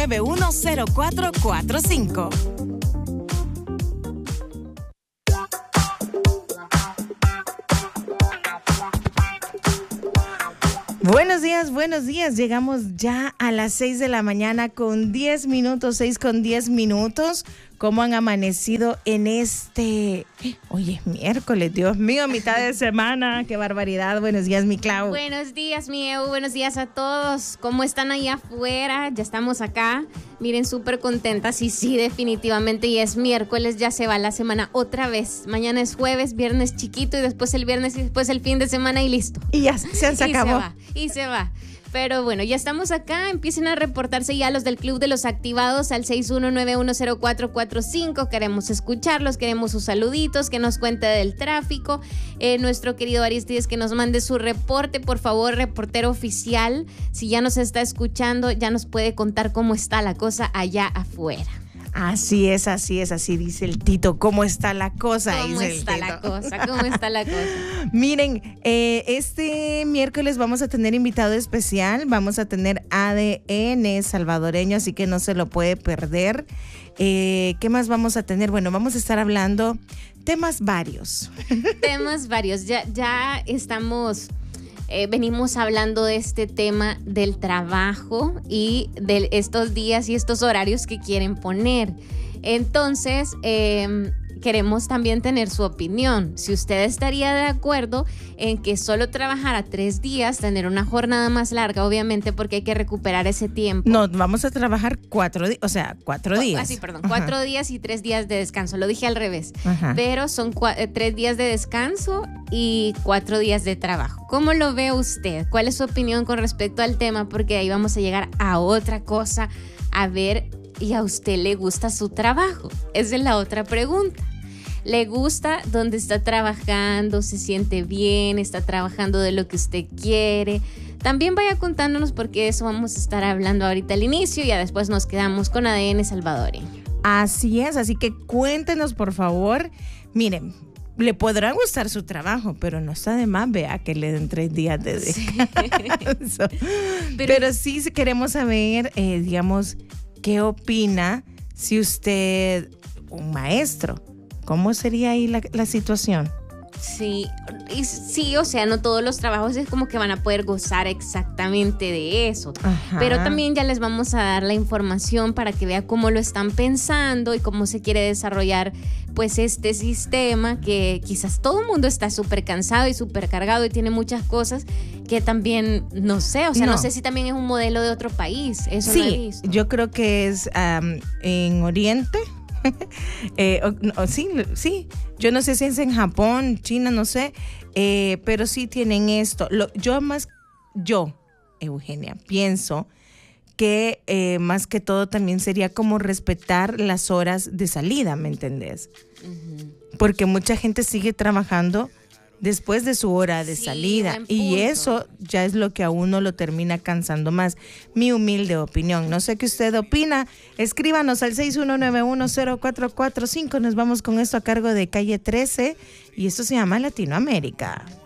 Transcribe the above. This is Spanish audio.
910445. Buenos días. Llegamos ya a las 6 de la mañana con 10 minutos, 6 con 10 minutos. ¿Cómo han amanecido en hoy es miércoles, Dios mío, mitad de semana, qué barbaridad. Buenos días, mi Clau. Buenos días, mi Eu, buenos días a todos. ¿Cómo están allá afuera? Ya estamos acá, miren, súper contentas y sí, definitivamente ya es miércoles, ya se va la semana otra vez. Mañana es jueves, viernes chiquito y después el viernes y después el fin de semana y listo. Y ya se acabó. Y se va. Pero bueno, ya estamos acá, empiecen a reportarse ya los del Club de los Activados al 61910445, queremos escucharlos, queremos sus saluditos, que nos cuente del tráfico, nuestro querido Aristides que nos mande su reporte, por favor, reportero oficial, si ya nos está escuchando, ya nos puede contar cómo está la cosa allá afuera. Así es, así dice el Tito. ¿Cómo está la cosa? ¿Cómo está la cosa? Miren, este miércoles vamos a tener invitado especial. Vamos a tener ADN salvadoreño, así que no se lo puede perder. ¿Qué más vamos a tener? Bueno, vamos a estar hablando temas varios. Ya estamos... venimos hablando de este tema del trabajo y de estos días y estos horarios que quieren poner. Entonces, queremos también tener su opinión. Si usted estaría de acuerdo en que solo trabajara 3 días, tener una jornada más larga, obviamente, porque hay que recuperar ese tiempo. No, vamos a trabajar 4 días, o sea, 4 días. Sí, perdón, 4 días y 3 días de descanso. Lo dije al revés. Ajá. Pero son 3 días de descanso y 4 días de trabajo. ¿Cómo lo ve usted? ¿Cuál es su opinión con respecto al tema? Porque ahí vamos a llegar a otra cosa, a ver, ¿y a usted le gusta su trabajo? Esa es la otra pregunta. ¿Le gusta donde está trabajando? ¿Se siente bien? ¿Está trabajando de lo que usted quiere? También vaya contándonos, porque de eso vamos a estar hablando ahorita al inicio y ya después nos quedamos con ADN salvadoreño. Así es, así que cuéntenos, por favor. Miren, le podrá gustar su trabajo, pero no está de más, vea, que le den 3 días de descanso. Sí. Pero sí queremos saber, digamos, qué opina si usted, un maestro, ¿cómo sería ahí la situación? Sí, o sea, no todos los trabajos es como que van a poder gozar exactamente de eso. Ajá. Pero también ya les vamos a dar la información para que vea cómo lo están pensando y cómo se quiere desarrollar pues este sistema, que quizás todo el mundo está súper cansado y súper cargado y tiene muchas cosas que también, no sé, o sea, no sé si también es un modelo de otro país. Eso sí, no he visto. Yo creo que es en Oriente. Sí, yo no sé si es en Japón, China, no sé, pero sí tienen esto. Yo, Eugenia, pienso que más que todo también sería como respetar las horas de salida, ¿me entendés? Uh-huh. Porque mucha gente sigue trabajando después de su hora de salida, y eso ya es lo que a uno lo termina cansando más. Mi humilde opinión. No sé qué usted opina. Escríbanos al 61910445. Nos vamos con esto a cargo de Calle 13 y esto se llama Latinoamérica.